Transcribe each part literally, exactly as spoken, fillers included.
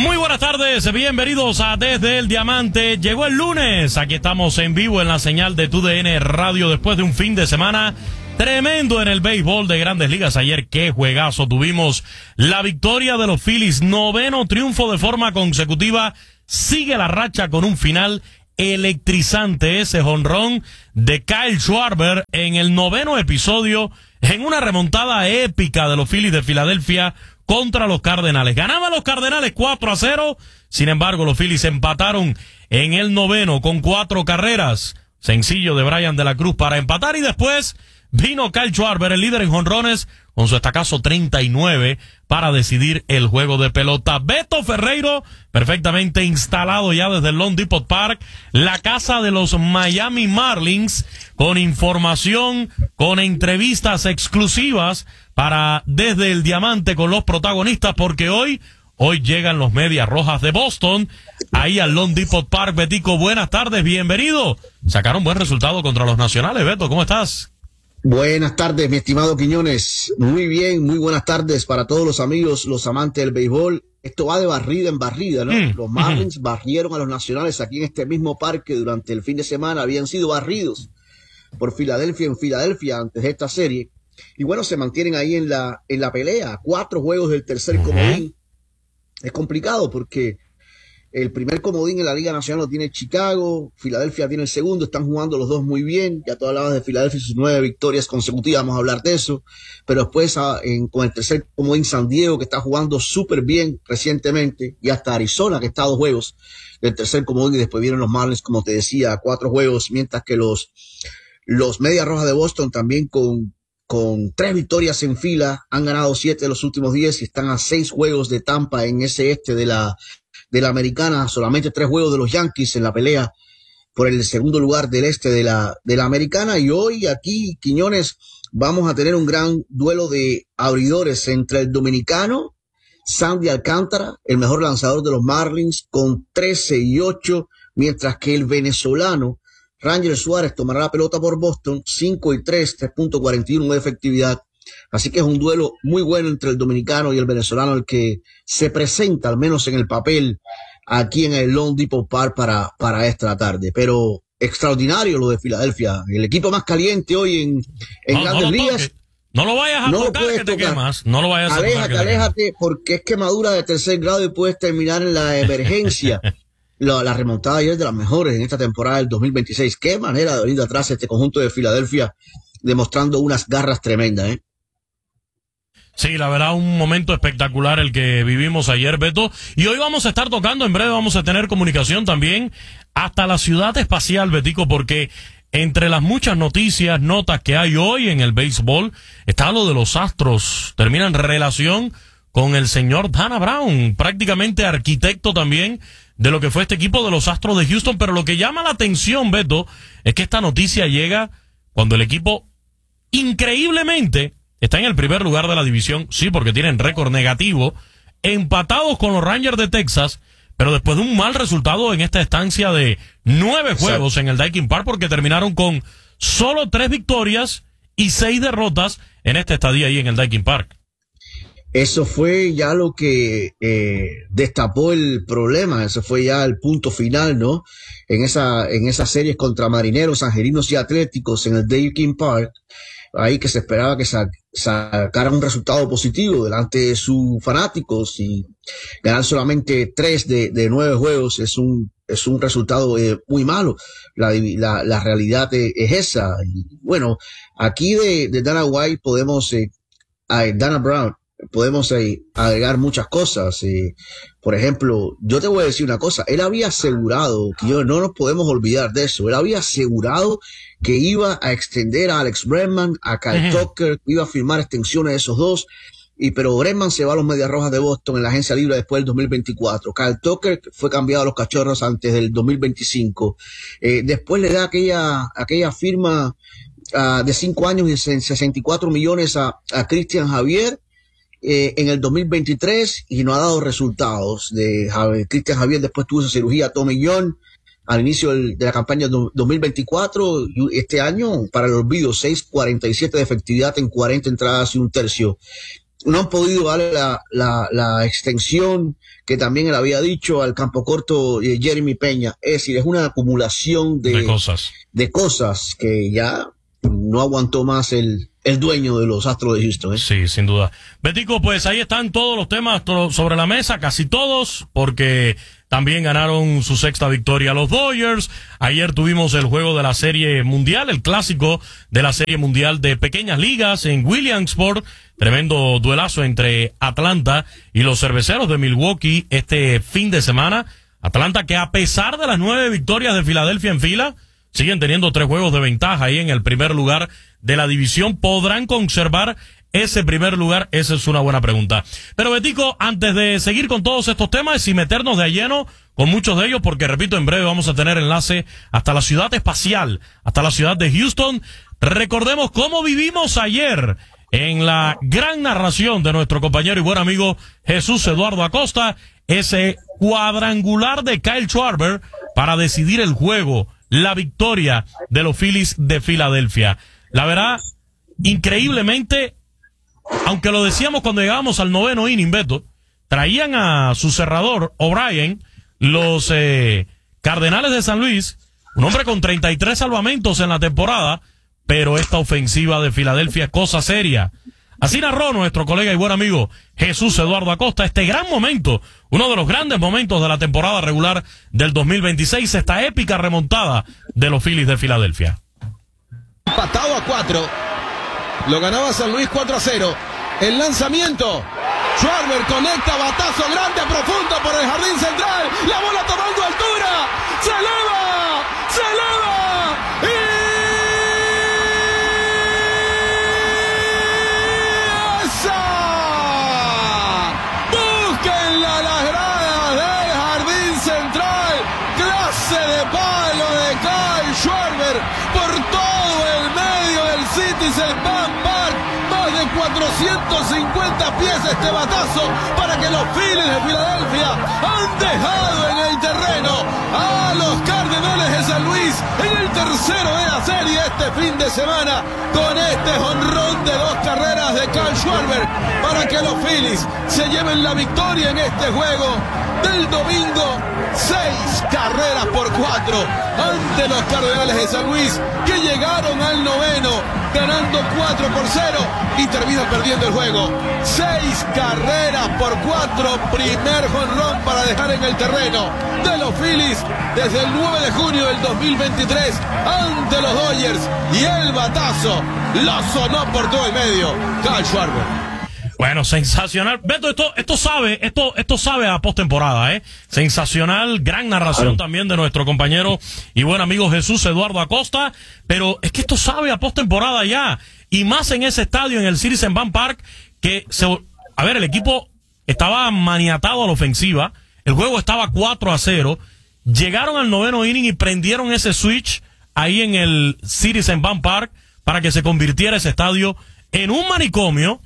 Muy buenas tardes, bienvenidos a Desde el Diamante. Llegó el lunes, aquí estamos en vivo en la señal de T U D N Radio después de un fin de semana tremendo en el béisbol de Grandes Ligas. Ayer qué juegazo tuvimos, la victoria de los Phillies, noveno triunfo de forma consecutiva, sigue la racha con un final electrizante, ese jonrón de Kyle Schwarber en el noveno episodio en una remontada épica de los Phillies de Filadelfia contra los Cardenales. Ganaban los Cardenales cuatro a cero, sin embargo los Phillies empataron en el noveno con cuatro carreras, sencillo de Brian de la Cruz para empatar, y después vino Kyle Schwarber, el líder en jonrones, con su estacazo treinta y nueve para decidir el juego de pelota. Beto Ferreiro, perfectamente instalado ya desde el Lone Depot Park, la casa de los Miami Marlins, con información, con entrevistas exclusivas para Desde el Diamante con los protagonistas, porque hoy, hoy llegan los Medias Rojas de Boston, ahí al Lone Depot Park. Betico, buenas tardes, bienvenido. Sacaron buen resultado contra los Nacionales. Beto, ¿cómo estás? Buenas tardes, mi estimado Quiñones. Muy bien, muy buenas tardes para todos los amigos, los amantes del béisbol. Esto va de barrida en barrida, ¿no? Mm, los Marlins mm. barrieron a los Nacionales aquí en este mismo parque durante el fin de semana. Habían sido barridos por Filadelfia en Filadelfia antes de esta serie. Y bueno, se mantienen ahí en la, en la pelea. Cuatro juegos del tercer comodín. Es complicado porque el primer comodín en la Liga Nacional lo tiene Chicago, Filadelfia tiene el segundo, están jugando los dos muy bien. Ya tú hablabas de Filadelfia y sus nueve victorias consecutivas, vamos a hablar de eso. Pero después a, en, con el tercer comodín San Diego, que está jugando súper bien recientemente, y hasta Arizona, que está a dos juegos del tercer comodín, y después vienen los Marlins, como te decía, a cuatro juegos, mientras que los, los Medias Rojas de Boston también con, con tres victorias en fila, han ganado siete de los últimos diez y están a seis juegos de Tampa en ese este de la de la americana, solamente tres juegos de los Yankees en la pelea por el segundo lugar del este de la, de la americana. Y hoy aquí, Quiñones, vamos a tener un gran duelo de abridores entre el dominicano Sandy Alcántara, el mejor lanzador de los Marlins, con trece y ocho, mientras que el venezolano Ranger Suárez tomará la pelota por Boston, cinco y tres, tres punto cuarenta y uno de efectividad. Así que es un duelo muy bueno entre el dominicano y el venezolano, el que se presenta, al menos en el papel, aquí en el Lone Depot Park para, para esta tarde. Pero extraordinario lo de Filadelfia, el equipo más caliente hoy en, en no, Grandes no Ligas. No lo vayas a no tocar, que te tocar. quemas. No lo vayas a aléjate, tocar. Aléjate, porque es quemadura de tercer grado y puedes terminar en la emergencia. la, la remontada ayer de las mejores en esta temporada del dos mil veintiséis. Qué manera de venir de atrás este conjunto de Filadelfia, demostrando unas garras tremendas, ¿eh? Sí, la verdad, un momento espectacular el que vivimos ayer, Beto. Y hoy vamos a estar tocando, en breve vamos a tener comunicación también hasta la ciudad espacial, Betico, porque entre las muchas noticias, notas que hay hoy en el béisbol, está lo de los Astros. Termina en relación con el señor Dana Brown, prácticamente arquitecto también de lo que fue este equipo de los Astros de Houston. Pero lo que llama la atención, Beto, es que esta noticia llega cuando el equipo, increíblemente, está en el primer lugar de la división, sí, porque tienen récord negativo, empatados con los Rangers de Texas, pero después de un mal resultado en esta estancia de nueve juegos Exacto. en el Daikin Park, porque terminaron con solo tres victorias y seis derrotas en esta estadía ahí en el Daikin Park. Eso fue ya lo que eh, destapó el problema, ese fue ya el punto final, ¿no? En esa, en esas series contra Marineros, Angelinos y Atléticos en el Daikin Park, ahí que se esperaba que sa- sacaran un resultado positivo delante de sus fanáticos, y ganar solamente tres de, de nueve juegos es un, es un resultado eh, muy malo. La, la, la realidad es, es esa. Y bueno, aquí de, de Dana White podemos, eh, a Dana Brown, podemos eh, agregar muchas cosas. Eh, por ejemplo, yo te voy a decir una cosa, él había asegurado, que yo, no nos podemos olvidar de eso, él había asegurado que iba a extender a Alex Bregman, a Kyle uh-huh. Tucker, iba a firmar extensiones de esos dos, y pero Bregman se va a los Medias Rojas de Boston en la agencia libre después del dos mil veinticuatro. Kyle Tucker fue cambiado a los Cachorros antes del dos mil veinticinco. Eh, después le da aquella, aquella firma uh, de cinco años y sesenta y cuatro millones a, a Cristian Javier, Eh, en el dos mil veintitrés, y no ha dado resultados. De Cristian Javier después tuvo esa cirugía Tommy John al inicio del, de la campaña dos mil veinticuatro, y este año para el olvido, seis cuarenta y siete de efectividad en cuarenta entradas y un tercio. no han podido darle la, la, la extensión que también él había dicho al campo corto eh, Jeremy Peña. Es decir, es una acumulación de, de cosas, de cosas que ya no aguantó más el, el dueño de los Astros de Houston, ¿eh? Sí, sin duda. Betico, pues ahí están todos los temas to- sobre la mesa, casi todos, porque también ganaron su sexta victoria los Dodgers. Ayer tuvimos el juego de la Serie Mundial, el clásico de la Serie Mundial de Pequeñas Ligas en Williamsport. Tremendo duelazo entre Atlanta y los Cerveceros de Milwaukee este fin de semana. Atlanta que a pesar de las nueve victorias de Filadelfia en fila, siguen teniendo tres juegos de ventaja ahí en el primer lugar de la división. ¿Podrán conservar ese primer lugar? Esa es una buena pregunta. Pero Betico, antes de seguir con todos estos temas y meternos de lleno con muchos de ellos, porque repito, en breve vamos a tener enlace hasta la ciudad espacial, hasta la ciudad de Houston, recordemos cómo vivimos ayer en la gran narración de nuestro compañero y buen amigo Jesús Eduardo Acosta, ese cuadrangular de Kyle Schwarber para decidir el juego, la victoria de los Phillies de Filadelfia. La verdad, increíblemente, aunque lo decíamos cuando llegábamos al noveno inning, Beto, traían a su cerrador, O'Brien, los eh, Cardenales de San Luis, un hombre con treinta y tres salvamentos en la temporada, pero esta ofensiva de Filadelfia es cosa seria. Así narró nuestro colega y buen amigo Jesús Eduardo Acosta este gran momento, uno de los grandes momentos de la temporada regular del dos mil veintiséis, esta épica remontada de los Phillies de Filadelfia. Empatado a cuatro, lo ganaba San Luis cuatro a cero. El lanzamiento, Schwarber conecta, batazo grande, profundo por el jardín central, la bola tomando altura, se eleva, se eleva y... Búsquenla las gradas del jardín central, clase de palo de Kyle Schwarber por todo el medio del Citizens Bank Park, más de cuatrocientos cincuenta pies este batazo para que los Phillies de Filadelfia han dejado en el terreno a los Cardenales de San Luis en el tercero de la serie este fin de semana con este jonrón de dos carreras de Kyle Schwarber para que los Phillies se lleven la victoria en este juego del domingo. Seis carreras por cuatro ante los Cardenales de San Luis, que llegaron al noveno ganando cuatro por cero y terminan perdiendo el juego. Seis carreras por cuatro, primer jonrón para dejar en el terreno de los Phillies desde el nueve de junio del dos mil veintitrés ante los Dodgers, y el batazo lo sonó por todo el medio Kyle Schwarber. Bueno, sensacional. Beto, esto, esto sabe, esto, esto sabe a postemporada, ¿eh? Sensacional, gran narración también de nuestro compañero y buen amigo Jesús Eduardo Acosta, pero es que esto sabe a postemporada ya, y más en ese estadio, en el Citizens Bank Park, que se, a ver, el equipo estaba maniatado a la ofensiva, el juego estaba cuatro a cero, llegaron al noveno inning y prendieron ese switch ahí en el Citizens Bank Park para que se convirtiera ese estadio en un manicomio,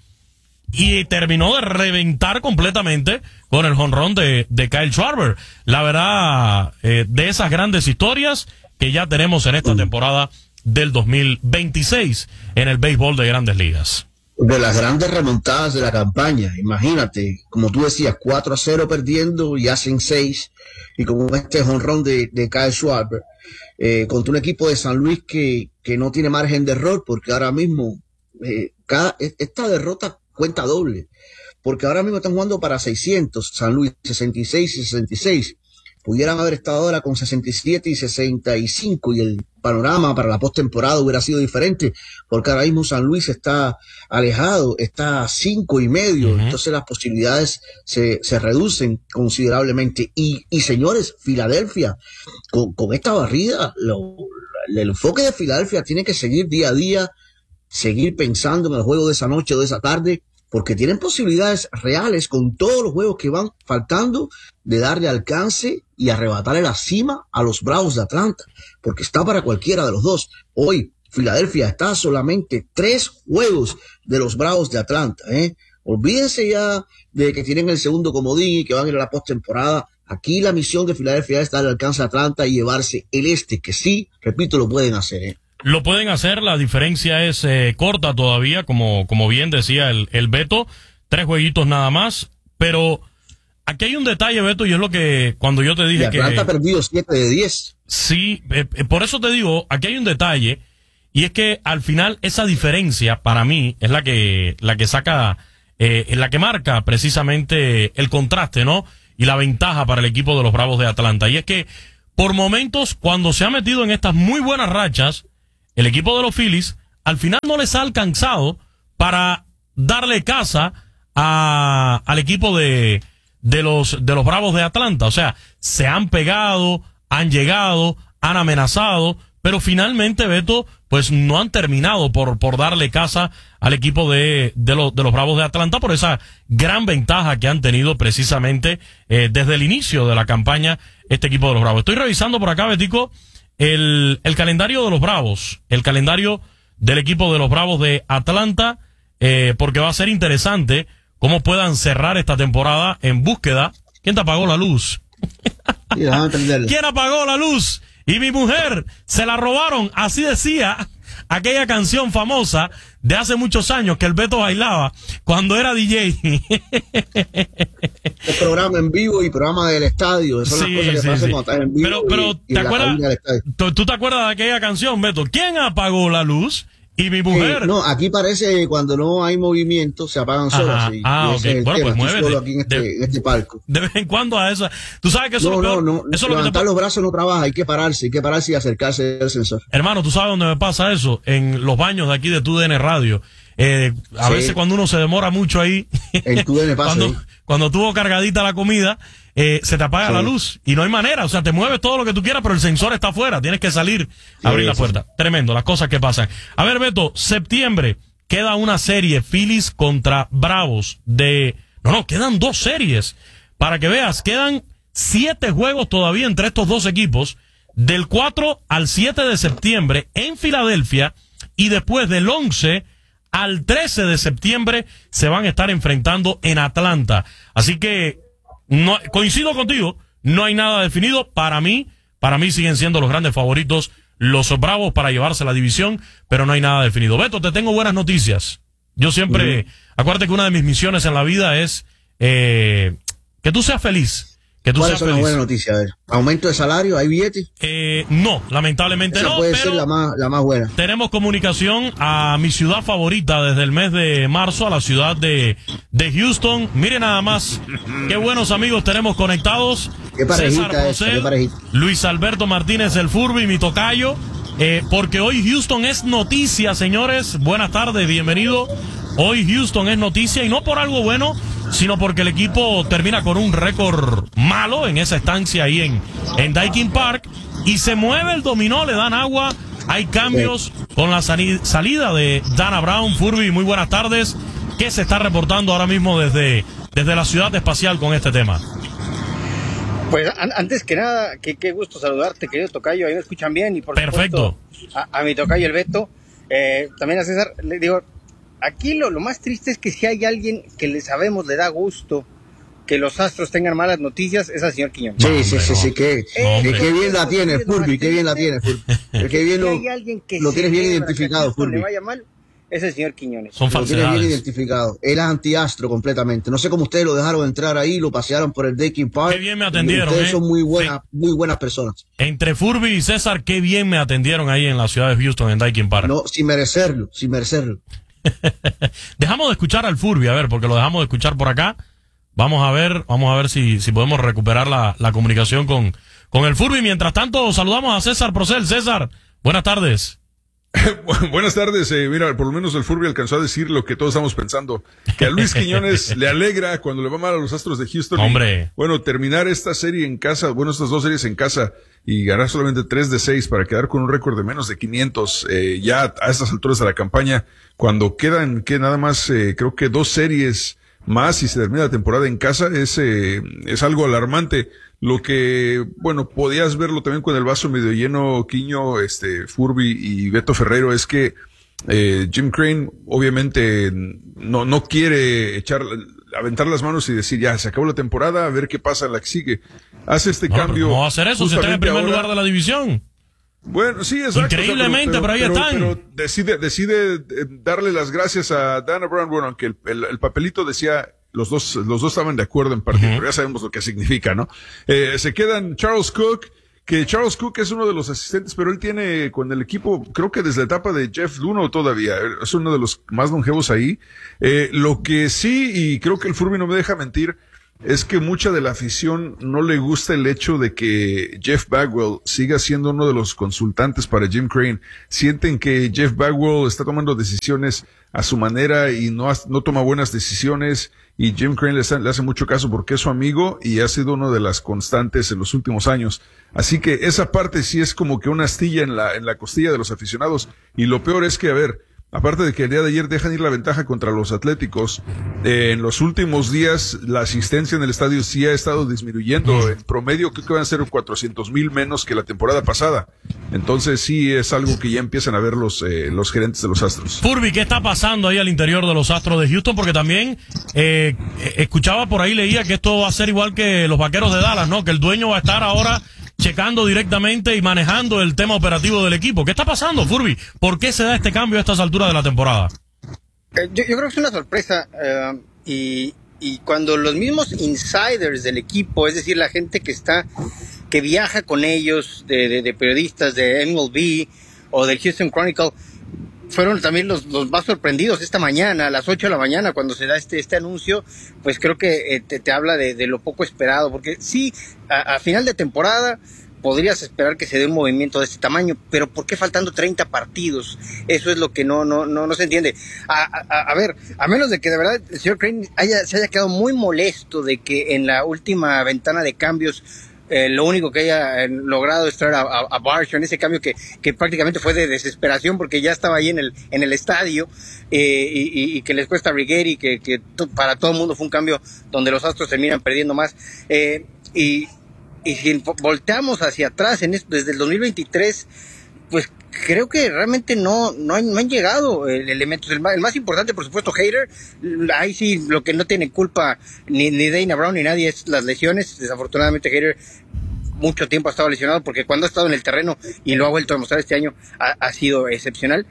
y terminó de reventar completamente con el jonrón de, de Kyle Schwarber. La verdad, eh, de esas grandes historias que ya tenemos en esta temporada del dos mil veintiséis en el béisbol de Grandes Ligas. De las grandes remontadas de la campaña, imagínate, como tú decías, cuatro a cero perdiendo y hacen seis, y con este jonrón de, de Kyle Schwarber, eh, contra un equipo de San Luis que, que no tiene margen de error, porque ahora mismo eh, cada, esta derrota cuenta doble, porque ahora mismo están jugando para seiscientos, San Luis sesenta y seis y sesenta y seis, pudieran haber estado ahora con sesenta y siete y sesenta y cinco, y el panorama para la postemporada hubiera sido diferente, porque ahora mismo San Luis está alejado, está a cinco y medio, uh-huh. Entonces las posibilidades se, se reducen considerablemente, y, y señores, Filadelfia, con, con esta barrida, lo, el enfoque de Filadelfia tiene que seguir día a día, seguir pensando en el juego de esa noche o de esa tarde, porque tienen posibilidades reales con todos los juegos que van faltando de darle alcance y arrebatarle la cima a los Bravos de Atlanta, porque está para cualquiera de los dos. Hoy Filadelfia está a solamente tres juegos de los Bravos de Atlanta, ¿eh? Olvídense ya de que tienen el segundo comodín y que van a ir a la postemporada. Aquí la misión de Filadelfia es darle alcance a Atlanta y llevarse el este, que sí, repito, lo pueden hacer, ¿eh? Lo pueden hacer, la diferencia es eh, corta todavía, como como bien decía el, el Beto. tres jueguitos nada más, pero aquí hay un detalle, Beto, y es lo que cuando yo te dije y que... Atlanta ha perdido siete de diez. Sí, eh, por eso te digo, aquí hay un detalle, y es que al final esa diferencia para mí es la que la que saca, eh, la que marca precisamente el contraste, ¿no? Y la ventaja para el equipo de los Bravos de Atlanta. Y es que por momentos, cuando se ha metido en estas muy buenas rachas, el equipo de los Phillies al final no les ha alcanzado para darle casa a, al equipo de, de los de los Bravos de Atlanta. O sea, se han pegado, han llegado, han amenazado, pero finalmente, Beto, pues no han terminado por, por darle casa al equipo de, de, los, de los Bravos de Atlanta por esa gran ventaja que han tenido precisamente eh, desde el inicio de la campaña este equipo de los Bravos. Estoy revisando por acá, Betico, el, el calendario de los Bravos, el calendario del equipo de los Bravos de Atlanta, eh, porque va a ser interesante cómo puedan cerrar esta temporada en búsqueda. ¿Quién te apagó la luz? Sí, ¿Quién apagó la luz? Y mi mujer se la robaron, así decía aquella canción famosa de hace muchos años que el Beto bailaba cuando era D J. El programa en vivo y programa del estadio, esas son Sí, las cosas que sí, pasan sí. cuando estás en vivo. Pero, pero y, y ¿te en la acuerdas? cabina del estadio. ¿tú, tú te acuerdas de aquella canción, Beto? ¿Quién apagó la luz? Y mi mujer. Eh, no, aquí parece que cuando no hay movimiento se apagan solas. Ajá. Y, Ah, y ese ok. es el Bueno, tema. pues Estoy muévete. solo aquí en este, De- en este palco. De vez en cuando a esa. Tú sabes que eso No, es lo no, peor. no. Eso es lo que te Levantar pa- los brazos no trabaja, hay que pararse, hay que pararse y acercarse al sensor. Hermano, ¿tú sabes dónde me pasa eso? En los baños de aquí de T U D N Radio. Eh, a Sí. veces cuando uno se demora mucho ahí, En T U D N pasa cuando, ahí. cuando tuvo cargadita la comida, eh, se te apaga Sí. la luz y no hay manera. O sea, te mueves todo lo que tú quieras, pero el sensor está afuera. Tienes que salir, Sí, abrir la sí. puerta. Tremendo, las cosas que pasan. A ver, Beto, septiembre, queda una serie Phillies contra Bravos de... No, no, quedan dos series. Para que veas, quedan siete juegos todavía entre estos dos equipos, del cuatro al siete de septiembre en Filadelfia, y después del once al trece de septiembre se van a estar enfrentando en Atlanta. Así que no, coincido contigo, no hay nada definido. Para mí, para mí siguen siendo los grandes favoritos los Bravos para llevarse la división, pero no hay nada definido. Beto, te tengo buenas noticias. Yo siempre, uh-huh. acuérdate que una de mis misiones en la vida es eh, que tú seas feliz. Que tú ¿Cuál seas es una feliz. buena noticia? A ver, ¿aumento de salario? ¿Hay billetes? Eh, no, lamentablemente Esa no, puede pero ser la más, la más buena. tenemos comunicación a mi ciudad favorita desde el mes de marzo, a la ciudad de, de Houston. Miren nada más, qué buenos amigos tenemos conectados. Qué parejita César esa, Procel, qué parejita. Luis Alberto Martínez, el Furby, mi tocayo. Eh, porque hoy Houston es noticia, señores. Buenas tardes, bienvenido. Hoy Houston es noticia, y no por algo bueno, sino porque el equipo termina con un récord malo en esa estancia ahí en, en Daikin Park, y se mueve el dominó, le dan agua, hay cambios con la sali- salida de Dana Brown. Furby, muy buenas tardes. ¿Qué se está reportando ahora mismo desde, desde la ciudad espacial con este tema? Pues an- antes que nada, qué, qué gusto saludarte, querido tocayo, ahí me escuchan bien, y por Perfecto. supuesto a, a mi tocayo el Beto, eh, también a César, le digo, aquí lo, lo más triste es que si hay alguien que le sabemos, le da gusto que los Astros tengan malas noticias, es al señor Quiñones. Sí, No, sí, hombre, sí, no. sí, que, Eh, que, hombre. que bien la tiene, Furby, que bien la tiene, Furby. Que bien Si lo, hay alguien que lo tienes bien celebra identificado, que a Houston Furby. le vaya mal, es el señor Quiñones. Son Lo tienes bien falsedades. identificado. Él es antiastro completamente. No sé cómo ustedes lo dejaron entrar ahí, lo pasearon por el Daikin Park. Qué bien me atendieron, Ustedes ¿eh? son muy buenas, muy buenas personas. Entre Furby y César, qué bien me atendieron ahí en la ciudad de Houston, en Daikin Park. No, sin merecerlo, sin merecerlo. Dejamos de escuchar al Furby, a ver, porque lo dejamos de escuchar por acá. Vamos a ver, vamos a ver si, si podemos recuperar la, la comunicación con, con el Furby. Mientras tanto, saludamos a César Procel. César, buenas tardes. Buenas tardes, eh, mira, por lo menos el Furby alcanzó a decir lo que todos estamos pensando, que a Luis Quiñones le alegra cuando le va mal a los Astros de Houston. Hombre. Y, bueno, terminar esta serie en casa, bueno, estas dos series en casa y ganar solamente tres de seis para quedar con un récord de menos de quinientos, eh, ya a estas alturas de la campaña, cuando quedan que nada más, eh, creo que dos series más y se termina la temporada en casa, es, eh, es algo alarmante. Lo que, bueno, podías verlo también con el vaso medio lleno, Quiño, este, Furby y Beto Ferrero, es que eh, Jim Crane obviamente no, no quiere echar, aventar las manos y decir, ya, se acabó la temporada, a ver qué pasa en la que sigue. Hace este No, cambio. no va a hacer eso si está en el justamente primer ahora. lugar de la división. Bueno, sí, exacto. Increíblemente, o sea, pero, pero, pero ahí pero, están. Pero decide, decide darle las gracias a Dana Brown, bueno, aunque el, el, el papelito decía, los dos, los dos estaban de acuerdo en parte, uh-huh. pero ya sabemos lo que significa, ¿no? Eh, se quedan Charles Cook, que Charles Cook es uno de los asistentes, pero él tiene con el equipo, creo que desde la etapa de Jeff Luhnow todavía, es uno de los más longevos ahí. Eh, lo que sí, y creo que el Furby no me deja mentir, es que mucha de la afición no le gusta el hecho de que Jeff Bagwell siga siendo uno de los consultantes para Jim Crane. Sienten que Jeff Bagwell está tomando decisiones a su manera y no, no toma buenas decisiones, y Jim Crane le, le hace mucho caso porque es su amigo y ha sido una de las constantes en los últimos años. Así que esa parte sí es como que una astilla en la, en la costilla de los aficionados. Y lo peor es que, a ver, aparte de que el día de ayer dejan ir la ventaja contra los Atléticos, eh, en los últimos días la asistencia en el estadio sí ha estado disminuyendo. En promedio creo que van a ser cuatrocientos mil menos que la temporada pasada. Entonces sí es algo que ya empiezan a ver los, eh, los gerentes de los Astros. Furby, ¿qué está pasando ahí al interior de los Astros de Houston? Porque también eh, escuchaba por ahí, leía que esto va a ser igual que los Vaqueros de Dallas, ¿no? Que el dueño va a estar ahora checando directamente y manejando el tema operativo del equipo. ¿Qué está pasando, Furby? ¿Por qué se da este cambio a estas alturas de la temporada? Eh, yo, yo creo que es una sorpresa eh, y, y cuando los mismos insiders del equipo, es decir, la gente que está, que viaja con ellos, de, de, de periodistas de M L B o del Houston Chronicle, fueron también los, los más sorprendidos esta mañana, a las ocho de la mañana, cuando se da este, este anuncio, pues creo que eh, te, te habla de, de lo poco esperado, porque sí, a, a final de temporada podrías esperar que se dé un movimiento de este tamaño, pero ¿por qué faltando treinta partidos? Eso es lo que no no no, no se entiende. A, a, a ver, a menos de que de verdad el señor Crane haya, se haya quedado muy molesto de que en la última ventana de cambios Eh, lo único que haya eh, logrado es traer a, a, a Barcio en ese cambio que, que prácticamente fue de desesperación porque ya estaba ahí en el en el estadio eh, y, y que les cuesta a Righetti, que, que to, para todo el mundo fue un cambio donde los Astros terminan perdiendo más. Eh, y, y si volteamos hacia atrás en esto, desde el dos mil veintitrés, pues creo que realmente no no han, no han llegado eh, elementos. El más, el más importante, por supuesto, Hader. Ahí sí, lo que no tiene culpa ni, ni Dana Brown ni nadie es las lesiones. Desafortunadamente, Hader mucho tiempo ha estado lesionado porque cuando ha estado en el terreno, y lo ha vuelto a demostrar este año, ha, ha sido excepcional.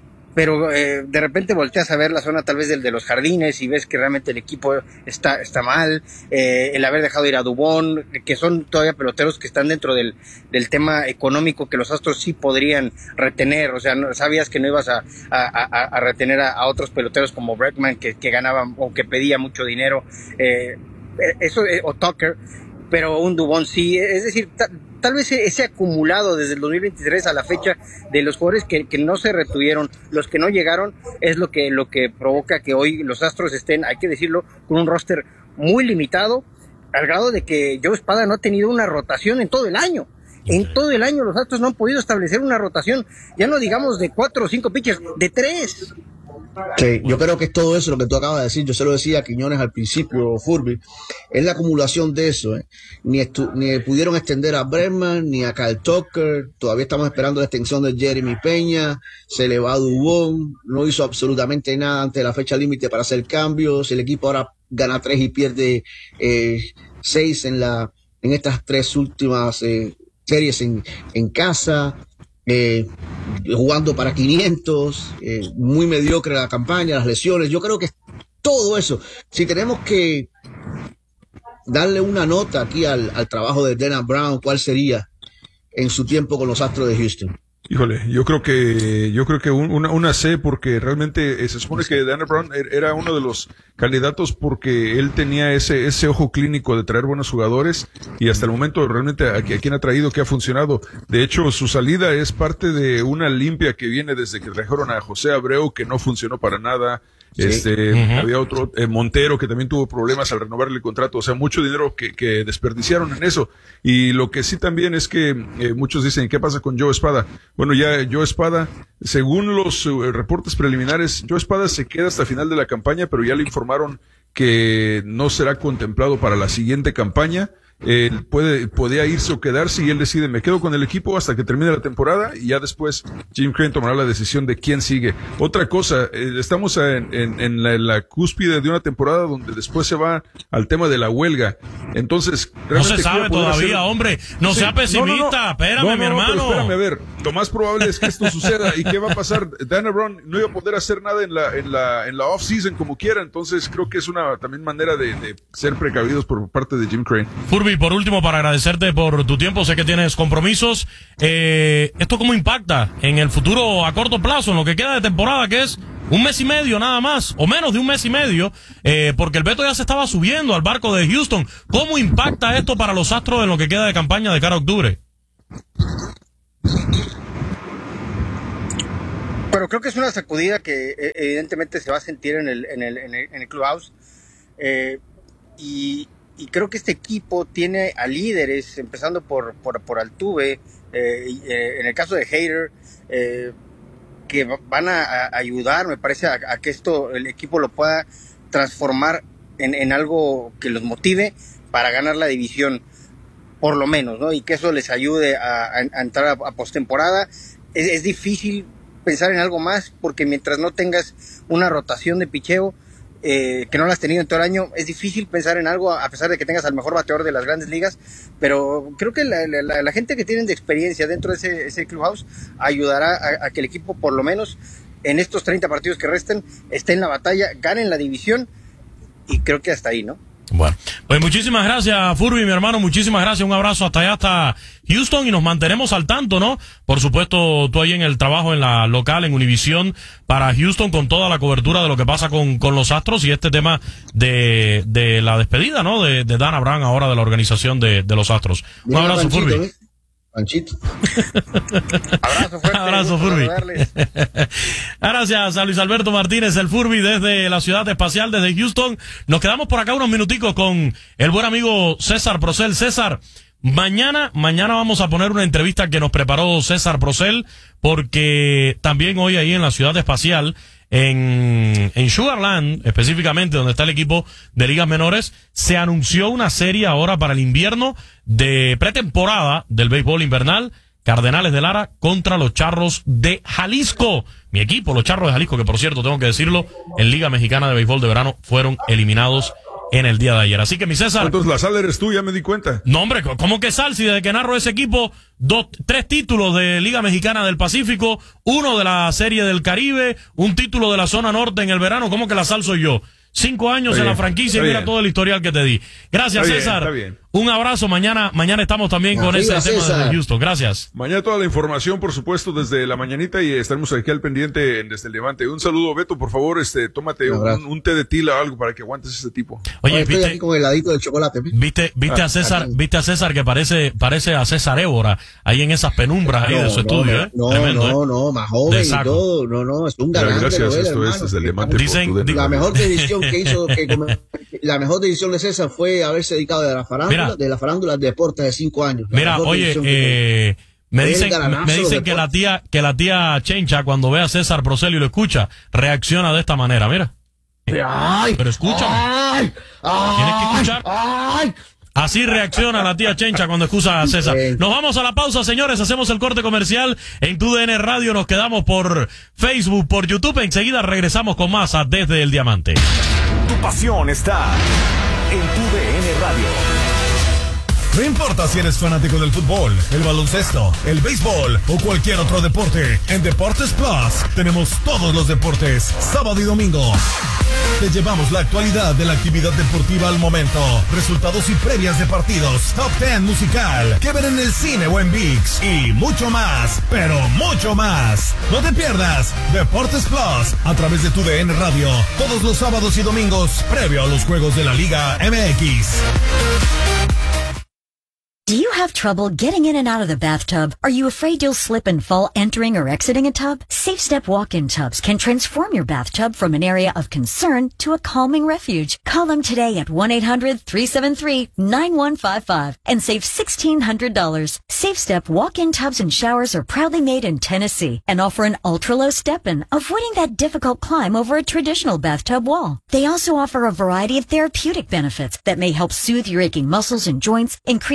Pero eh, de repente volteas a ver la zona tal vez del de los jardines y ves que realmente el equipo está está mal, eh, el haber dejado ir a Dubón, que son todavía peloteros que están dentro del del tema económico que los Astros sí podrían retener. O sea, no, sabías que no ibas a a, a, a retener a, a otros peloteros como Bregman, que, que ganaban o que pedía mucho dinero, eh, eso eh, o Tucker, pero un Dubón sí, es decir, ta, tal vez ese acumulado desde el dos mil veintitrés a la fecha de los jugadores que, que no se retuvieron, los que no llegaron, es lo que lo que provoca que hoy los Astros estén, hay que decirlo, con un roster muy limitado, al grado de que Joe Espada no ha tenido una rotación en todo el año. En todo el año los Astros no han podido establecer una rotación, ya no digamos de cuatro o cinco pitchers, de tres. Sí, yo creo que es todo eso lo que tú acabas de decir. Yo se lo decía a Quiñones al principio, Furby, es la acumulación de eso, ¿eh? Ni, estu- ni pudieron extender a Bregman, ni a Kyle Tucker, todavía estamos esperando la extensión de Jeremy Peña, se le va a Dubón, no hizo absolutamente nada antes de la fecha límite para hacer cambios, el equipo ahora gana tres y pierde eh, seis en la en estas tres últimas eh, series en, en casa. Eh, jugando para quinientos, eh, muy mediocre la campaña, las lesiones. Yo creo que todo eso, si tenemos que darle una nota aquí al, al trabajo de Dana Brown, ¿cuál sería en su tiempo con los Astros de Houston? Híjole, yo creo que yo creo que un, una, una C, porque realmente eh, se supone que Dana Brown era uno de los candidatos porque él tenía ese ese ojo clínico de traer buenos jugadores, y hasta el momento realmente a, a quien ha traído que ha funcionado. De hecho, su salida es parte de una limpia que viene desde que trajeron a José Abreu, que no funcionó para nada. Sí. Este, uh-huh. Había otro, eh, Montero, que también tuvo problemas al renovarle el contrato. O sea, mucho dinero que, que desperdiciaron en eso. Y lo que sí también es que eh, muchos dicen, ¿qué pasa con Joe Espada? Bueno, ya Joe Espada, según los uh, reportes preliminares, Joe Espada se queda hasta el final de la campaña, pero ya le informaron que no será contemplado para la siguiente campaña. Él puede, podía irse o quedarse, y él decide, me quedo con el equipo hasta que termine la temporada, y ya después Jim Crane tomará la decisión de quién sigue. Otra cosa, eh, estamos en, en, en, la, en la cúspide de una temporada donde después se va al tema de la huelga. Entonces, no se sabe todavía, ser... hombre, no sí, sea pesimista, no, no, no. espérame, no, no, mi hermano. Pero espérame, a ver, lo más probable es que esto suceda. ¿Y qué va a pasar? Dan Brown no iba a poder hacer nada en la, en la, en la off-season como quiera, entonces creo que es una también manera de, de ser precavidos por parte de Jim Crane. Furby, por último, para agradecerte por tu tiempo, sé que tienes compromisos. Eh, ¿Esto cómo impacta en el futuro a corto plazo, en lo que queda de temporada, que es un mes y medio nada más, o menos de un mes y medio, eh, porque el Beto ya se estaba subiendo al barco de Houston? ¿Cómo impacta esto para los Astros en lo que queda de campaña de cara a octubre? Pero creo que es una sacudida que evidentemente se va a sentir en el, en el, en el, en el clubhouse. Eh, y, y creo que este equipo tiene a líderes, empezando por, por, por Altuve, eh, eh, en el caso de Hader, eh, que van a, a ayudar, me parece, a, a que esto, el equipo lo pueda transformar en, en algo que los motive para ganar la división, por lo menos, ¿no? Y que eso les ayude a, a, a entrar a, a postemporada. Es, es difícil pensar en algo más, porque mientras no tengas una rotación de picheo, eh, que no la has tenido en todo el año, es difícil pensar en algo, a pesar de que tengas al mejor bateador de las grandes ligas. Pero creo que la, la, la gente que tienen de experiencia dentro de ese, ese clubhouse ayudará a, a que el equipo, por lo menos en estos treinta partidos que resten, esté en la batalla, ganen la división, y creo que hasta ahí, ¿no? Bueno, pues muchísimas gracias, Furby, mi hermano, muchísimas gracias, un abrazo hasta allá, hasta Houston, y nos mantenemos al tanto, ¿no? Por supuesto, tú ahí en el trabajo en la local, en Univisión, para Houston, con toda la cobertura de lo que pasa con, con los Astros, y este tema de, de la despedida, ¿no? De, de Dan Brown ahora de la organización de, de los Astros. Un Bien, abrazo, Panchito, Furby. ¿eh? Panchito. Abrazo fuerte. Abrazo, Furby. Gracias a Luis Alberto Martínez, el Furby, desde la ciudad espacial, desde Houston. Nos quedamos por acá unos minuticos con el buen amigo César Procel. César, mañana, mañana vamos a poner una entrevista que nos preparó César Procel, porque también hoy ahí en la ciudad espacial, en, en Sugarland, específicamente donde está el equipo de ligas menores, se anunció una serie ahora para el invierno de pretemporada del béisbol invernal, Cardenales de Lara contra los Charros de Jalisco. Mi equipo, los Charros de Jalisco, que por cierto, tengo que decirlo, en Liga Mexicana de Béisbol de Verano fueron eliminados en el día de ayer. Así que, mi César... Entonces la sal eres tú, ya me di cuenta. No, hombre, ¿cómo que sal? Si desde que narro ese equipo, dos, tres títulos de Liga Mexicana del Pacífico, uno de la Serie del Caribe, un título de la zona norte en el verano, ¿cómo que la sal soy yo? Cinco años Está en bien, la franquicia y mira bien. todo el historial que te di. Gracias, Está bien, César. está bien. Un abrazo. Mañana, mañana estamos también con Arriba, ese tema César. de Houston. Gracias. Mañana toda la información, por supuesto, desde la mañanita, y estaremos aquí al pendiente en Desde el Levante. Un saludo, Beto, por favor, este, tómate Un un, abrazo. un té de tila o algo para que aguantes ese tipo. Oye, Estoy viste, aquí con el heladito de chocolate. ¿eh? viste, viste Ah, a César, aquí. viste a César que parece, parece a César Évora ahí en esas penumbras ahí de su estudio, no, ¿eh? no, Tremendo, no, ¿eh? no, más De joven y saco. todo. No, no, es un Pero galán. gracias, de novela, esto es hermano. Desde el Levante. Dicen- por tu di- La radio. mejor decisión que hizo, que come- la mejor decisión de César fue haberse dedicado de la farándula, Mira. de la farándula al deporte de cinco años. La Mira, mejor oye, decisión que eh, me Fue el dicen, galanazo me dicen de que la deporte. tía, que la tía Chencha, cuando ve a César Procel y lo escucha, reacciona de esta manera, mira. ¡Ay! Pero escúchame. ¡Ay! ¡Ay! Tienes que escuchar. ¡Ay! Así reacciona la tía Chencha cuando excusa a César. Sí. Nos vamos a la pausa, señores. Hacemos el corte comercial en Tu D N Radio. Nos quedamos por Facebook, por YouTube. Enseguida regresamos con más a Desde el Diamante. Tu pasión está en Tu D N Radio. No importa si eres fanático del fútbol, el baloncesto, el béisbol o cualquier otro deporte, en Deportes Plus tenemos todos los deportes, sábado y domingo. Te llevamos la actualidad de la actividad deportiva al momento, resultados y previas de partidos, top diez musical, que ver en el cine o en ViX y mucho más, pero mucho más. No te pierdas Deportes Plus a través de Tu D N Radio, todos los sábados y domingos, previo a los juegos de la Liga M X. Do you have trouble getting in and out of the bathtub? Are you afraid you'll slip and fall entering or exiting a tub? Safe Step walk-in tubs can transform your bathtub from an area of concern to a calming refuge. Call them today at one eight hundred three seven three nine one five five and save sixteen hundred dollars. Safe Step walk-in tubs and showers are proudly made in Tennessee and offer an ultra-low step-in, avoiding that difficult climb over a traditional bathtub wall. They also offer a variety of therapeutic benefits that may help soothe your aching muscles and joints, increasing your mobility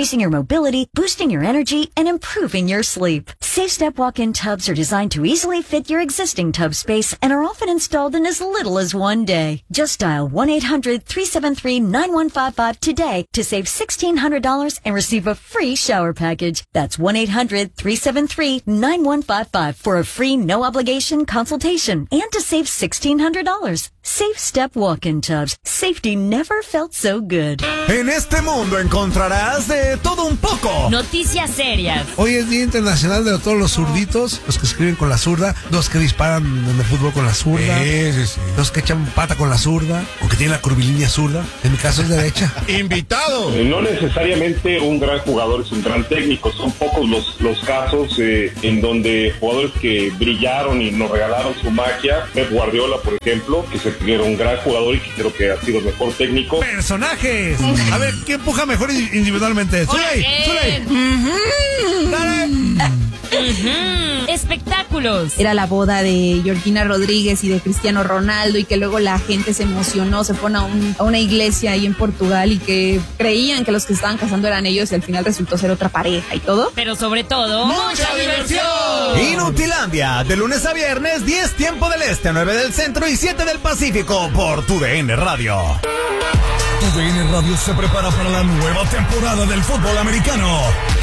mobility, boosting your energy, and improving your sleep. Safe Step walk-in tubs are designed to easily fit your existing tub space and are often installed in as little as one day. Just dial one eight hundred three seven three nine one five five today to save sixteen hundred dollars and receive a free shower package. That's one eight hundred three seven three nine one five five for a free no-obligation consultation and to save sixteen hundred dollars. Safe Step walk-in tubs. Safety never felt so good. En este mundo encontrarás de todo un poco. Noticias serias. Hoy es Día Internacional de todos los zurditos, los que escriben con la zurda, los que disparan en el fútbol con la zurda, sí, sí, sí. Los que echan pata con la zurda, o que tienen la curvilínea zurda. En mi caso es derecha. ¡Invitado! Eh, no necesariamente un gran jugador es un gran técnico. Son pocos los, los casos eh, en donde jugadores que brillaron y nos regalaron su magia. Pep Guardiola, por ejemplo, que se era un gran jugador y que creo que ha sido el mejor técnico. ¡Personajes! A ver, ¿quién empuja mejor individualmente? ¡Zuley! ¡Zuley! Uh-huh. ¡Dale! Uh-huh. Espectáculos. Era la boda de Georgina Rodríguez y de Cristiano Ronaldo y que luego la gente se emocionó, se fue a, un, a una iglesia ahí en Portugal y que creían que los que estaban casando eran ellos y al final resultó ser otra pareja y todo. Pero sobre todo, ¡mucha diversión! Inutilandia, de lunes a viernes, diez tiempo del este, nueve del centro y siete del Pacífico por Tu D N Radio. Tu D N Radio se prepara para la nueva temporada del fútbol americano.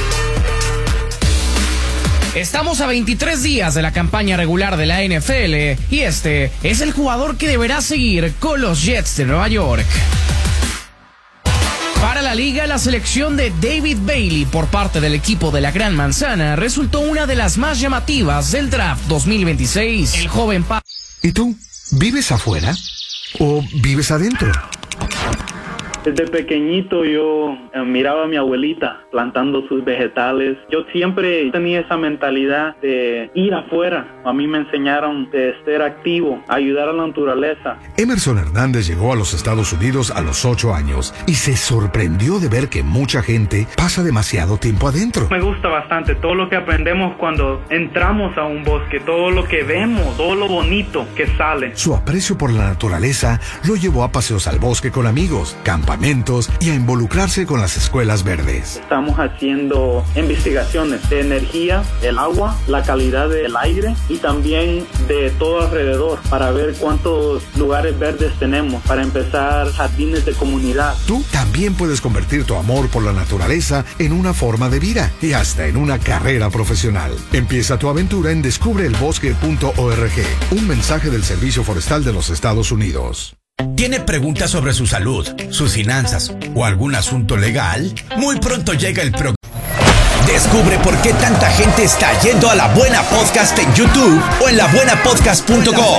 Estamos a veintitrés días de la campaña regular de la N F L y este es el jugador que deberá seguir con los Jets de Nueva York. Para la liga, la selección de David Bailey por parte del equipo de la Gran Manzana resultó una de las más llamativas del draft dos mil veintiséis. El joven pa- ¿Y tú? ¿Vives afuera o vives adentro? Desde pequeñito yo eh, miraba a mi abuelita plantando sus vegetales. Yo siempre tenía esa mentalidad de ir afuera. A mí me enseñaron de ser activo, ayudar a la naturaleza. Emerson Hernández llegó a los Estados Unidos a los ocho años y se sorprendió de ver que mucha gente pasa demasiado tiempo adentro. Me gusta bastante todo lo que aprendemos cuando entramos a un bosque, todo lo que vemos, todo lo bonito que sale. Su aprecio por la naturaleza lo llevó a paseos al bosque con amigos, campamentos y a involucrarse con las escuelas verdes. Estamos haciendo investigaciones de energía, el agua, la calidad del aire y también de todo alrededor para ver cuántos lugares verdes tenemos para empezar jardines de comunidad. Tú también puedes convertir tu amor por la naturaleza en una forma de vida y hasta en una carrera profesional. Empieza tu aventura en descubre el bosque punto org. Un mensaje del Servicio Forestal de los Estados Unidos. ¿Tiene preguntas sobre su salud, sus finanzas o algún asunto legal? Muy pronto llega el programa. Descubre por qué tanta gente está yendo a La Buena Podcast en YouTube o en la buena podcast punto com.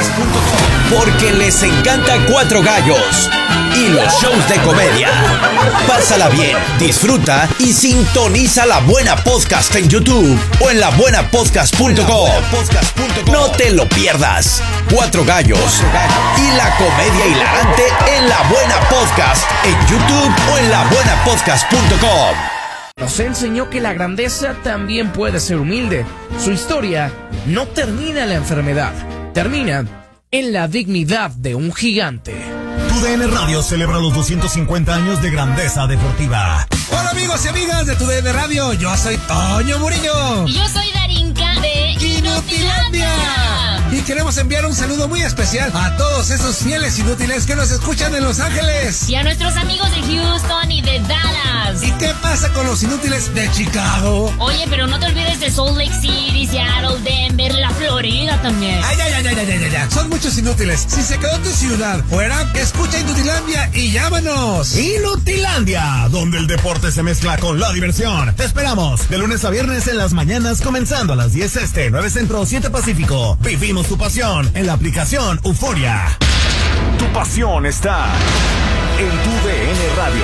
Porque les encanta Cuatro Gallos y los shows de comedia. Pásala bien, disfruta y sintoniza La Buena Podcast en YouTube o en la buena podcast punto com. No te lo pierdas. Cuatro Gallos y la comedia hilarante en La Buena Podcast en YouTube o en la buena podcast punto com. Nos enseñó que la grandeza también puede ser humilde. Su historia no termina en la enfermedad, termina en la dignidad de un gigante. Tu D N Radio celebra los doscientos cincuenta años de grandeza deportiva. Hola amigos y amigas de Tu D N Radio, yo soy Toño Murillo. Y yo soy Darinka de Inutilandia. Y queremos enviar un saludo muy especial a todos esos fieles inútiles que nos escuchan en Los Ángeles. Y a nuestros amigos de Houston y de Dallas. ¿Y qué pasa con los inútiles de Chicago? Oye, pero no te olvides de Salt Lake City, Seattle, Denver, la Florida también. Ay, ay, ay, ay, ay, ay, ay. Son muchos inútiles. Si se quedó tu ciudad fuera, escucha Inutilandia y llámanos. Inutilandia, donde el deporte se mezcla con la diversión. Te esperamos de lunes a viernes en las mañanas, comenzando a las diez este, nueve centro, siete pacífico. Vivimos tu pasión en la aplicación Euforia. Tu pasión está en Tu D N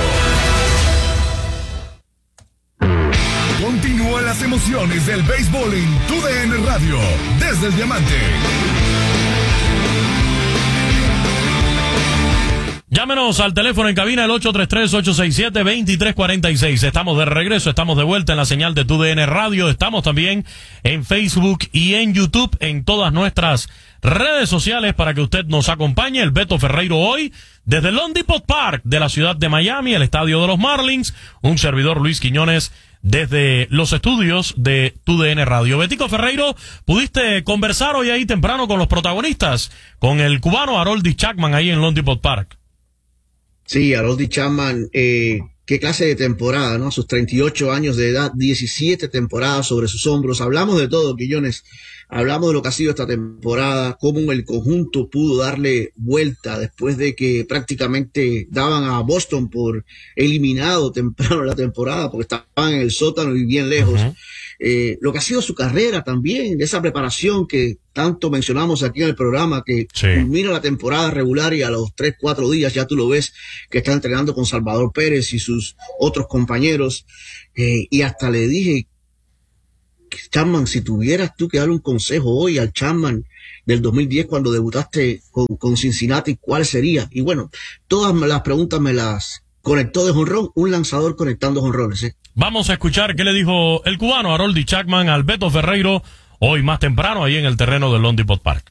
Radio. Continúa las emociones del béisbol en Tu D N Radio, desde el Diamante. Llámenos al teléfono en cabina el ocho tres tres, ocho seis siete, dos tres cuatro seis. Estamos de regreso, estamos de vuelta en la señal de Tu D N Radio. Estamos también en Facebook y en YouTube, en todas nuestras redes sociales para que usted nos acompañe. El Beto Ferreiro hoy desde el Lone Depot Park de la ciudad de Miami, el estadio de los Marlins. Un servidor, Luis Quiñones, desde los estudios de Tu D N Radio. Betico Ferreiro, ¿pudiste conversar hoy ahí temprano con los protagonistas? Con el cubano Aroldis Chapman ahí en Lone Depot Park. Sí, Aroldis Chapman, eh, qué clase de temporada, ¿no? Sus treinta y ocho años de edad, diecisiete temporadas sobre sus hombros. Hablamos de todo, Quillones. Hablamos de lo que ha sido esta temporada, cómo el conjunto pudo darle vuelta después de que prácticamente daban a Boston por eliminado temprano en la temporada, porque estaban en el sótano y bien lejos. Uh-huh. Eh, lo que ha sido su carrera también, esa preparación que tanto mencionamos aquí en el programa, que sí. culmina la temporada regular y a los tres, cuatro días ya tú lo ves que está entrenando con Salvador Pérez y sus otros compañeros. Eh, y hasta le dije, Chapman, si tuvieras tú que darle un consejo hoy al Chapman del dos mil diez cuando debutaste con, con Cincinnati, ¿cuál sería? Y bueno, todas las preguntas me las conectó de jonrón, un lanzador conectando jonrones, ¿eh? Vamos a escuchar qué le dijo el cubano Aroldis Chapman al Beto Ferreiro hoy más temprano ahí en el terreno del Lone Depot Park.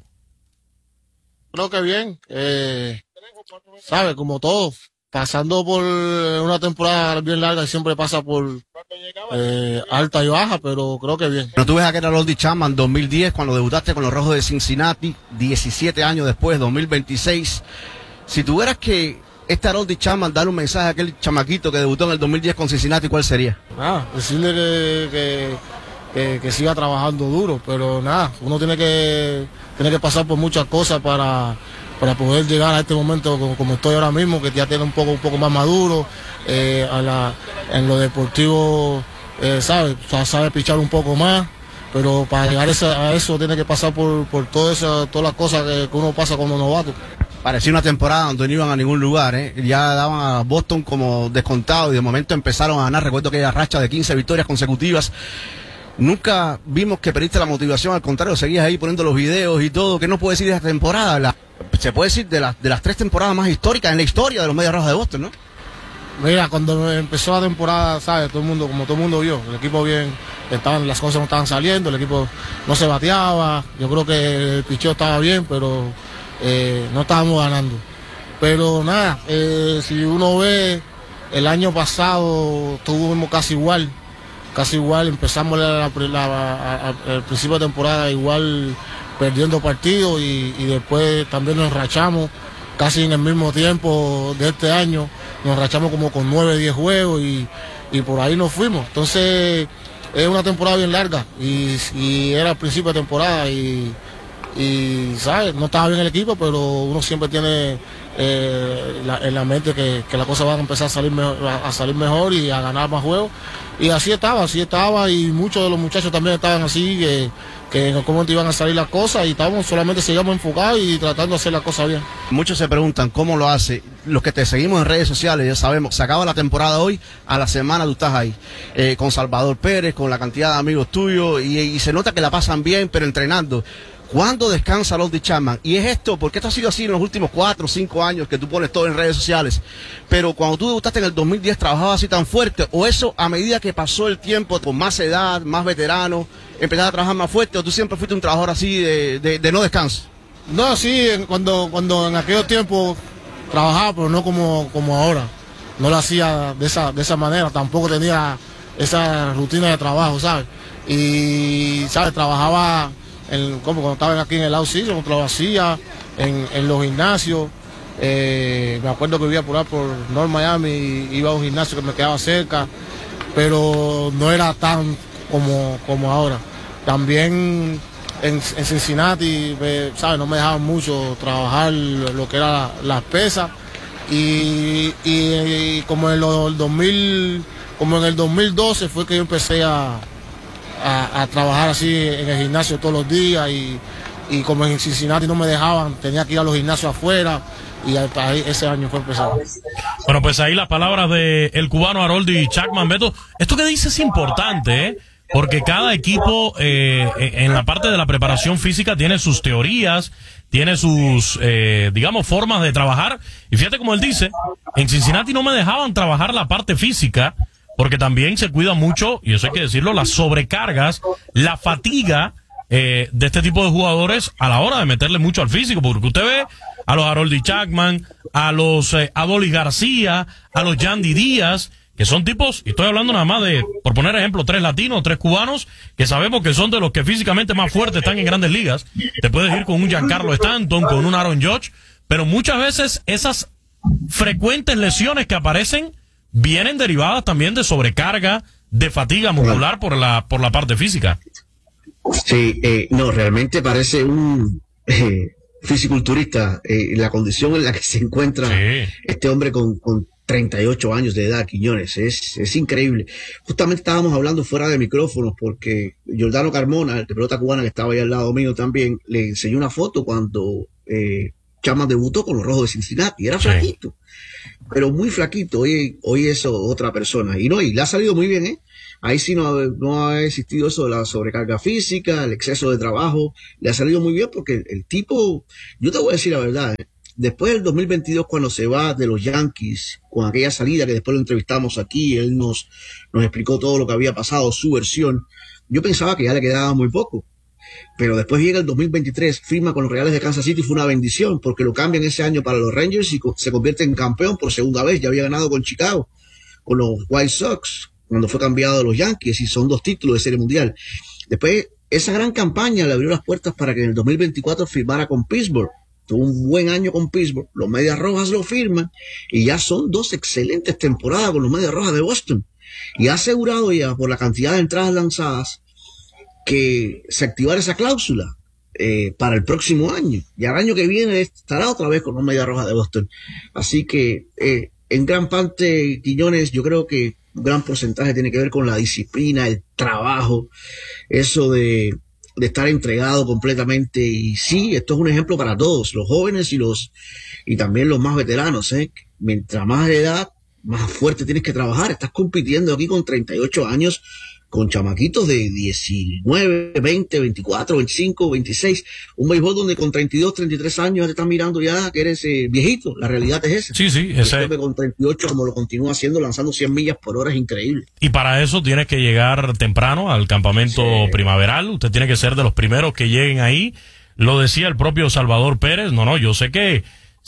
Creo que bien, eh, sabe, como todo, pasando por una temporada bien larga y siempre pasa por eh, alta y baja, pero creo que bien. Pero tú ves a aquel Aroldis Chapman dos mil diez cuando debutaste con los Rojos de Cincinnati, diecisiete años después, dos mil veintiséis. Si tuvieras que este Aroldis Chapman darle un mensaje a aquel chamaquito que debutó en el dos mil diez con Cincinnati, ¿cuál sería? Ah, decirle que, que, que, que siga trabajando duro, pero nada, uno tiene que, tiene que pasar por muchas cosas para, para poder llegar a este momento como, como estoy ahora mismo, que ya tiene un poco, un poco más maduro, eh, a la, en lo deportivo, eh, sabe, sabe pichar un poco más, pero para llegar a eso, a eso tiene que pasar por, por todo eso, todas las cosas que, que uno pasa cuando novato. Parecía una temporada donde no iban a ningún lugar, ¿eh? Ya daban a Boston como descontado y de momento empezaron a ganar. Recuerdo aquella racha de quince victorias consecutivas. Nunca vimos que perdiste la motivación, al contrario, seguías ahí poniendo los videos y todo. ¿Qué nos puede decir de esta temporada? La, se puede decir de, la, de las tres temporadas más históricas en la historia de los Medias Rojas de Boston, ¿no? Mira, cuando empezó la temporada, ¿sabes? Todo el mundo, como todo el mundo vio, el equipo bien, estaban, las cosas no estaban saliendo, el equipo no se bateaba. Yo creo que el picheo estaba bien, pero Eh, no estábamos ganando, pero nada, eh, si uno ve el año pasado tuvimos casi igual, casi igual, empezamos la, la, la, a, a, el principio de temporada igual perdiendo partidos y, y después también nos enrachamos casi en el mismo tiempo de este año, nos enrachamos como con nueve, diez juegos y, y por ahí nos fuimos. Entonces es una temporada bien larga y, y era el principio de temporada y Y, ¿sabes? No estaba bien el equipo, pero uno siempre tiene eh, la, en la mente que, que las cosas van a empezar a salir, mejor, a salir mejor y a ganar más juegos. Y así estaba, así estaba, y muchos de los muchachos también estaban así, que, que en algún momento iban a salir las cosas, y estábamos solamente seguíamos enfocados y tratando de hacer las cosas bien. Muchos se preguntan cómo lo hace. Los que te seguimos en redes sociales, ya sabemos, se acaba la temporada hoy, a la semana tú estás ahí, eh, con Salvador Pérez, con la cantidad de amigos tuyos, y, y se nota que la pasan bien, pero entrenando. ¿Cuándo descansa Aroldis Chapman? Y es esto, porque esto ha sido así en los últimos cuatro o cinco años que tú pones todo en redes sociales. Pero cuando tú debutaste en el dos mil diez, ¿trabajabas así tan fuerte? ¿O eso, a medida que pasó el tiempo, con más edad, más veterano, empezaste a trabajar más fuerte? ¿O tú siempre fuiste un trabajador así de, de, de no descanso? No, sí, cuando, cuando en aquellos tiempos trabajaba, pero no como, como ahora. No lo hacía de esa, de esa manera, tampoco tenía esa rutina de trabajo, ¿sabes? Y, ¿sabes? Trabajaba... En, como cuando estaba aquí en el out-season, cuando lo hacía en, en los gimnasios, eh, me acuerdo que vivía por ahí por North Miami, iba a un gimnasio que me quedaba cerca, pero no era tan como, como ahora. También en, en Cincinnati, me, ¿sabes? No me dejaban mucho trabajar lo que era las pesas y, y, y como en el dos mil, como en el dos mil doce fue que yo empecé a A, a trabajar así en el gimnasio todos los días y, y como en Cincinnati no me dejaban, tenía que ir a los gimnasios afuera y ahí, ese año fue empezar. Bueno, pues ahí las palabras de el cubano Aroldis Chapman. Beto, esto que dice es importante, ¿eh? Porque cada equipo eh, en la parte de la preparación física tiene sus teorías, tiene sus, eh, digamos, formas de trabajar. Y fíjate como él dice, en Cincinnati no me dejaban trabajar la parte física, porque también se cuida mucho, y eso hay que decirlo, las sobrecargas, la fatiga eh, de este tipo de jugadores a la hora de meterle mucho al físico, porque usted ve a los Harold Chapman, a los eh, Adolis García, a los Yandy Díaz, que son tipos, y estoy hablando nada más de, por poner ejemplo, tres latinos, tres cubanos, que sabemos que son de los que físicamente más fuertes están en grandes ligas. Te puedes ir con un Giancarlo Stanton, con un Aaron Judge, pero muchas veces esas frecuentes lesiones que aparecen vienen derivadas también de sobrecarga, de fatiga muscular por la por la parte física. Sí, eh, no, realmente parece un eh, fisiculturista, eh, la condición en la que se encuentra sí. este hombre con, con treinta y ocho años de edad, Quiñones, es, es increíble. Justamente estábamos hablando fuera de micrófonos porque Giordano Carmona, el de pelota cubana que estaba ahí al lado mío también, le enseñó una foto cuando eh, Chapman debutó con los Rojos de Cincinnati, era flaquito. Sí. Pero muy flaquito, hoy, hoy es otra persona. Y no, y le ha salido muy bien, ¿eh? Ahí sí no, no ha existido eso de la sobrecarga física, el exceso de trabajo. Le ha salido muy bien porque el, el tipo, yo te voy a decir la verdad, ¿eh? Después del dos mil veintidós, cuando se va de los Yankees, con aquella salida que después lo entrevistamos aquí, él nos, nos explicó todo lo que había pasado, su versión, yo pensaba que ya le quedaba muy poco. Pero después llega el dos mil veintitrés, firma con los Reales de Kansas City, fue una bendición, porque lo cambian ese año para los Rangers y se convierte en campeón por segunda vez. Ya había ganado con Chicago, con los White Sox, cuando fue cambiado a los Yankees, y son dos títulos de Serie Mundial. Después, esa gran campaña le abrió las puertas para que en el dos mil veinticuatro firmara con Pittsburgh. Tuvo un buen año con Pittsburgh, los Medias Rojas lo firman, y ya son dos excelentes temporadas con los Medias Rojas de Boston. Y ha asegurado ya, por la cantidad de entradas lanzadas, que se activara esa cláusula eh, para el próximo año. Y al año que viene estará otra vez con los Medias Rojas de Boston. Así que, eh, en gran parte, Quiñones, yo creo que un gran porcentaje tiene que ver con la disciplina, el trabajo, eso de, de estar entregado completamente. Y sí, esto es un ejemplo para todos, los jóvenes y los y también los más veteranos, ¿eh? Mientras más edad, más fuerte tienes que trabajar. Estás compitiendo aquí con treinta y ocho años, con chamaquitos de diecinueve, veinte, veinticuatro, veinticinco, veintiséis, un béisbol donde con treinta y dos, treinta y tres años te están mirando ya que eres eh, viejito. La realidad es esa. Sí, sí, ese. Que con treinta y ocho, como lo continúa haciendo, lanzando cien millas por hora, es increíble. Y para eso tienes que llegar temprano al campamento sí. primaveral. Usted tiene que ser de los primeros que lleguen ahí. Lo decía el propio Salvador Pérez. No, no, yo sé que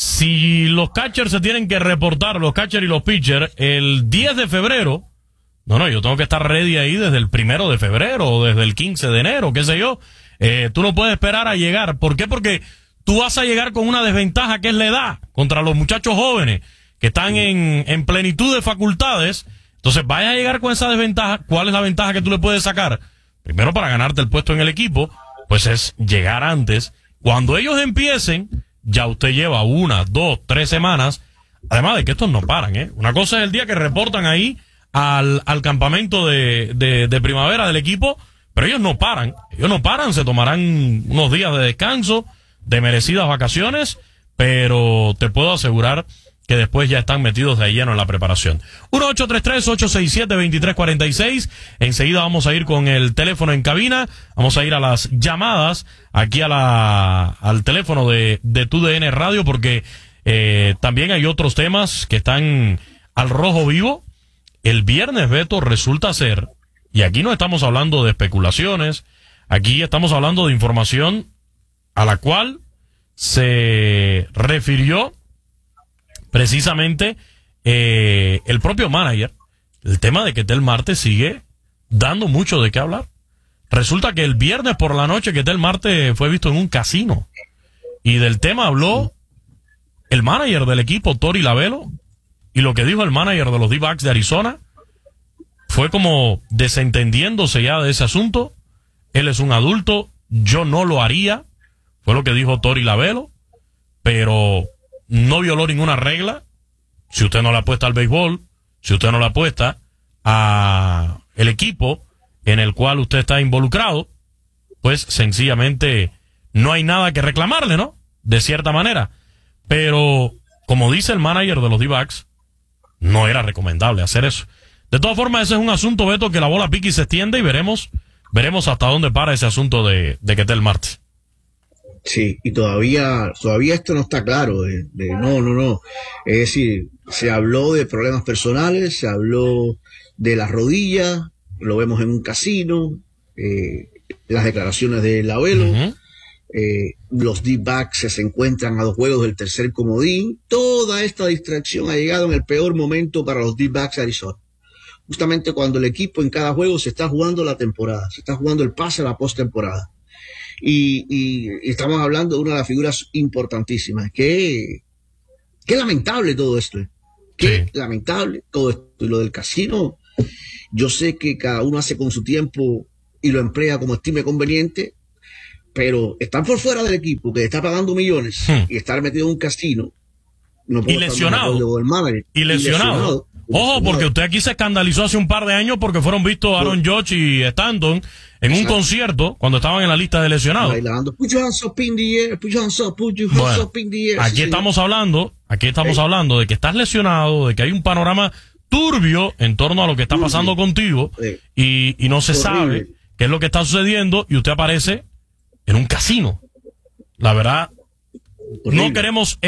si los catchers se tienen que reportar, los catchers y los pitchers, el diez de febrero, no, no, yo tengo que estar ready ahí desde el primero de febrero o desde el quince de enero, qué sé yo. Eh, tú no puedes esperar a llegar. ¿Por qué? Porque tú vas a llegar con una desventaja que es la edad contra los muchachos jóvenes que están en, en plenitud de facultades. Entonces vayas a llegar con esa desventaja. ¿Cuál es la ventaja que tú le puedes sacar? Primero, para ganarte el puesto en el equipo, pues es llegar antes. Cuando ellos empiecen, ya usted lleva una, dos, tres semanas. Además de que estos no paran, ¿eh? Una cosa es el día que reportan ahí Al, al campamento de, de, de primavera del equipo, pero ellos no paran, ellos no paran, se tomarán unos días de descanso, de merecidas vacaciones, pero te puedo asegurar que después ya están metidos de lleno en la preparación. uno ocho tres tres, ocho seis siete, dos tres cuatro seis, enseguida vamos a ir con el teléfono en cabina, vamos a ir a las llamadas aquí a la al teléfono de, de Tu D N Radio, porque eh, también hay otros temas que están al rojo vivo. El viernes, Beto, resulta ser, y aquí no estamos hablando de especulaciones, aquí estamos hablando de información a la cual se refirió precisamente eh, el propio manager, el tema de que Ketel Marte sigue dando mucho de qué hablar. Resulta que el viernes por la noche Ketel Marte fue visto en un casino, y del tema habló el manager del equipo, Tori Lavelo. Y lo que dijo el manager de los D-backs de Arizona fue como desentendiéndose ya de ese asunto. Él es un adulto, yo no lo haría, fue lo que dijo Tori Lavelo, pero no violó ninguna regla. Si usted no le apuesta al béisbol, si usted no le apuesta a el equipo en el cual usted está involucrado, pues sencillamente no hay nada que reclamarle, ¿no? De cierta manera. Pero, como dice el manager de los D-backs, no era recomendable hacer eso. De todas formas, ese es un asunto, Beto, que la bola pique y se extiende, y veremos veremos hasta dónde para ese asunto de, de Ketel Marte. Sí, y todavía, todavía esto no está claro. De, de, no, no, no. Es decir, se habló de problemas personales, se habló de las rodillas, lo vemos en un casino, eh, las declaraciones del abuelo, uh-huh. eh, los D-backs se encuentran a dos juegos del tercer comodín. Toda esta distracción ha llegado en el peor momento para los D-backs de Arizona. Justamente cuando el equipo en cada juego se está jugando la temporada, se está jugando el pase a la postemporada. Y, y, y estamos hablando de una de las figuras importantísimas. Qué, qué lamentable todo esto. Qué sí. lamentable todo esto. Y lo del casino, yo sé que cada uno hace con su tiempo y lo emplea como estime conveniente, pero estar por fuera del equipo que está pagando millones hmm. y estar metido en un casino. No y lesionado. Manager, y lesionado. Y lesionado. Ojo, porque usted aquí se escandalizó hace un par de años porque fueron vistos Aaron Judge y Stanton en un concierto cuando estaban en la lista de lesionados. Bailando. Put your hands up in the air, put your hands up, put your hands bueno, up in the air. Aquí sí, estamos señor. hablando, aquí estamos hey. hablando de que estás lesionado, de que hay un panorama turbio en torno a lo que está turbio. pasando contigo hey. y, y no se Horrible. sabe qué es lo que está sucediendo y usted aparece en un casino. La verdad, Horrible. no queremos